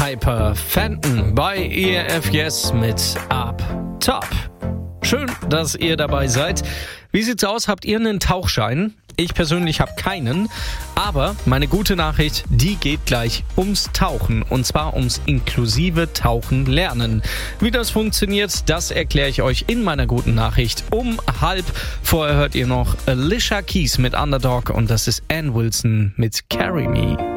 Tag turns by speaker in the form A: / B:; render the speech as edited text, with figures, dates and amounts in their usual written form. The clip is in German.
A: Hyper Fenton bei ERF Yes mit Up Top. Schön, dass ihr dabei seid. Wie sieht's aus? Habt ihr einen Tauchschein? Ich persönlich habe keinen, aber meine gute Nachricht, die geht gleich ums Tauchen und zwar ums inklusive Tauchen lernen. Wie das funktioniert, das erkläre ich euch in meiner guten Nachricht um 12:30. Vorher hört ihr noch Alicia Keys mit Underdog und das ist Ann Wilson mit Carry Me.